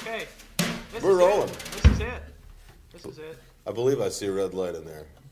Okay. We're rolling. This is it. I believe I see a red light in there.